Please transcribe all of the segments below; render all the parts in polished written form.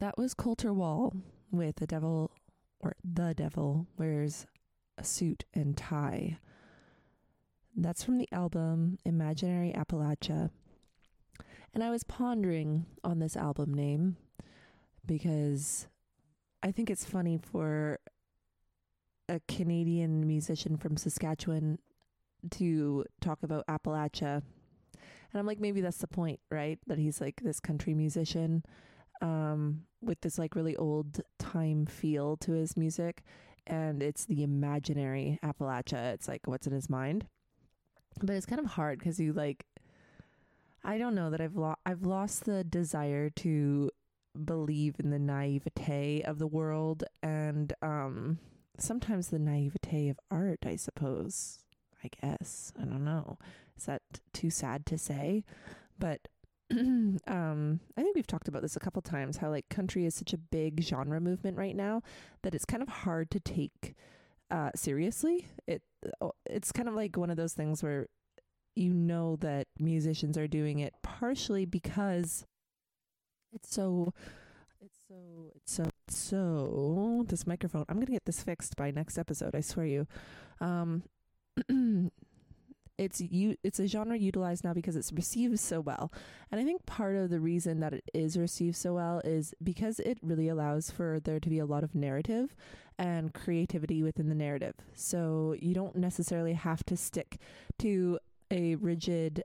That was Coulter Wall with The Devil Wears a Suit and Tie. That's from the album Imaginary Appalachia. And I was pondering on this album name because I think it's funny for a Canadian musician from Saskatchewan to talk about Appalachia. And I'm like, maybe that's the point, right? That he's like this country musician with this like really old time feel to his music. And it's the imaginary Appalachia. It's like what's in his mind. But it's kind of hard because you like, I don't know that I've lost the desire to believe in the naivete of the world and sometimes the naivete of art, I suppose. I guess. I don't know. Is that too sad to say? But I think we've talked about this a couple times, how like country is such a big genre movement right now that it's kind of hard to take seriously. It's kind of like one of those things where you know that musicians are doing it partially because it's so this microphone, I'm gonna get this fixed by next episode, I swear you. It's a genre utilized now because it's received so well. And I think part of the reason that it is received so well is because it really allows for there to be a lot of narrative and creativity within the narrative. So you don't necessarily have to stick to a rigid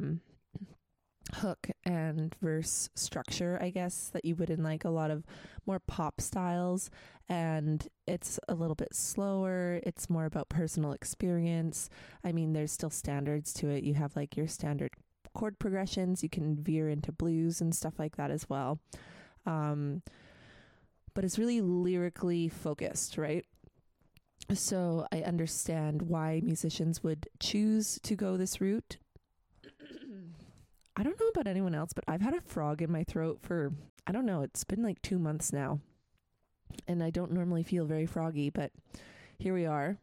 hook and verse structure, I guess, that you would in like a lot of more pop styles. And it's a little bit slower. It's more about personal experience. I mean, there's still standards to it. You have like your standard chord progressions. You can veer into blues and stuff like that as well. But it's really lyrically focused, right? So I understand why musicians would choose to go this route. I don't know about anyone else, but I've had a frog in my throat for, I don't know, it's been like 2 months now. And I don't normally feel very froggy, but here we are.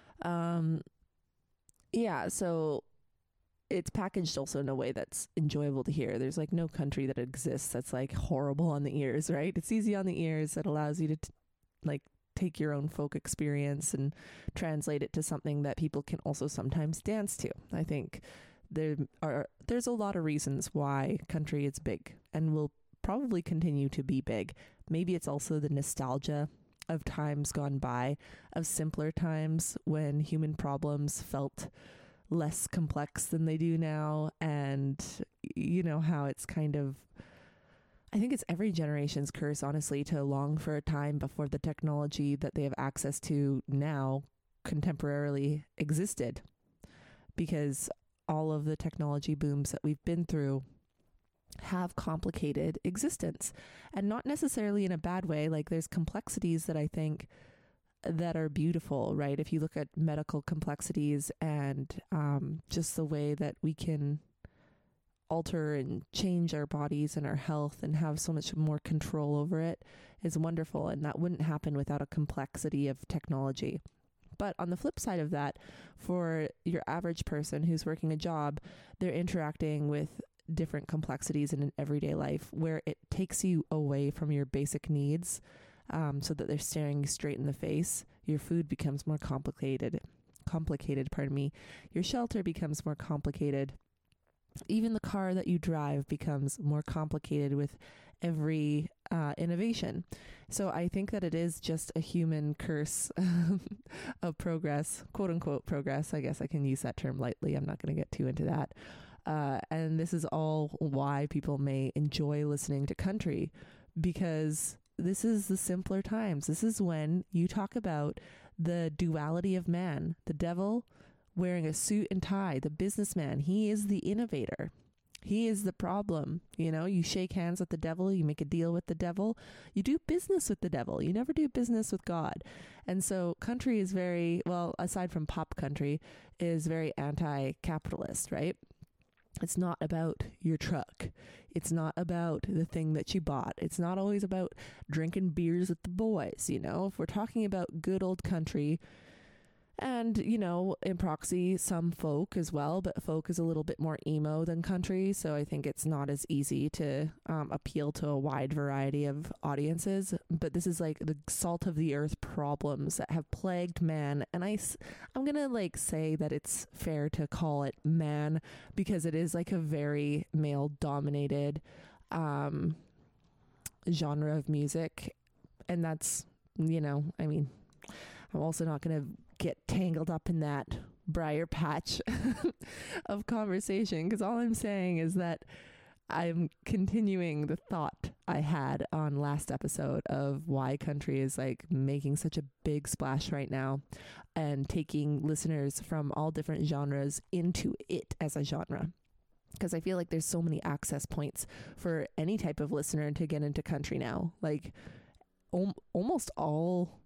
Yeah, so it's packaged also in a way that's enjoyable to hear. There's like no country that exists that's like horrible on the ears, right? It's easy on the ears. It allows you to like take your own folk experience and translate it to something that people can also sometimes dance to. I think there's a lot of reasons why country is big and will probably continue to be big. Maybe it's also the nostalgia of times gone by, of simpler times when human problems felt less complex than they do now. And you know how it's kind of, I think it's every generation's curse, honestly, to long for a time before the technology that they have access to now contemporarily existed, because all of the technology booms that we've been through have complicated existence, and not necessarily in a bad way. Like there's complexities that I think that are beautiful, right? If you look at medical complexities and just the way that we can alter and change our bodies and our health and have so much more control over it is wonderful. And that wouldn't happen without a complexity of technology. But on the flip side of that, for your average person who's working a job, they're interacting with different complexities in an everyday life where it takes you away from your basic needs, so that they're staring you straight in the face. Your food becomes more complicated, Your shelter becomes more complicated. Even the car that you drive becomes more complicated with every innovation. So I think that it is just a human curse of progress, quote unquote progress. I guess I can use that term lightly. I'm not going to get too into that. And this is all why people may enjoy listening to country, because this is the simpler times. This is when you talk about the duality of man, the devil wearing a suit and tie, the businessman. He is the innovator. He is the problem. You know, you shake hands with the devil, you make a deal with the devil, you do business with the devil. You never do business with God. And so country is very, well, aside from pop country, is very anti-capitalist, right? It's not about your truck. It's not about the thing that you bought. It's not always about drinking beers with the boys. You know, if we're talking about good old country, And, you know, in proxy, some folk as well, but folk is a little bit more emo than country. So I think it's not as easy to appeal to a wide variety of audiences. But this is like the salt of the earth problems that have plagued man. And I'm going to like say that it's fair to call it man because it is like a very male dominated genre of music. And that's, you know, I mean, I'm also not going to get tangled up in that briar patch of conversation because all I'm saying is that I'm continuing the thought I had on last episode of why country is like making such a big splash right now and taking listeners from all different genres into it as a genre. Because I feel like there's so many access points for any type of listener to get into country now. Like almost all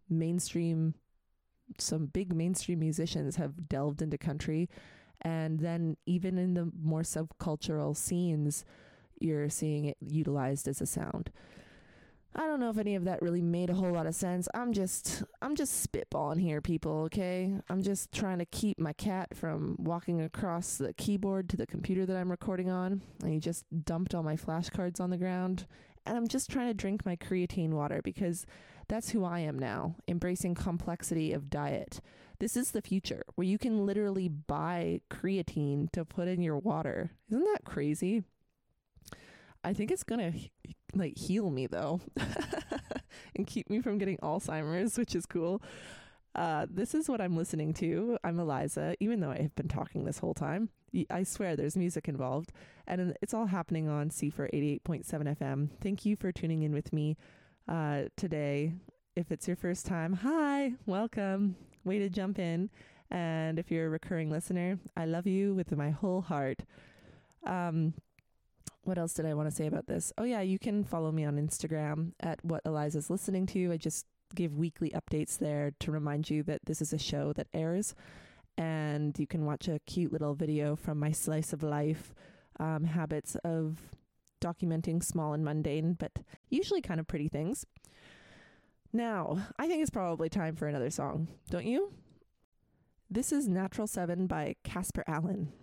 some big mainstream musicians have delved into country. And then even in the more subcultural scenes, you're seeing it utilized as a sound. I don't know if any of that really made a whole lot of sense. I'm just spitballing here, people, okay? I'm just trying to keep my cat from walking across the keyboard to the computer that I'm recording on. And he just dumped all my flashcards on the ground. And I'm just trying to drink my creatine water because that's who I am now, embracing complexity of diet. This is the future where you can literally buy creatine to put in your water. Isn't that crazy? I think it's going to like heal me though and keep me from getting Alzheimer's, which is cool. This is what I'm listening to. I'm Eliza, even though I have been talking this whole time. I swear there's music involved and it's all happening on CFR 88.7 FM. Thank you for tuning in with me today. If it's your first time, hi, welcome, way to jump in. And if you're a recurring listener, I love you with my whole heart. What else did I want to say about this? Oh yeah, you can follow me on Instagram at What Eliza's Listening To. I just give weekly updates there to remind you that this is a show that airs, and you can watch a cute little video from my slice of life habits of documenting small and mundane, but usually kind of pretty things. Now, I think it's probably time for another song, don't you? This is Natural 7 by Casper Allen.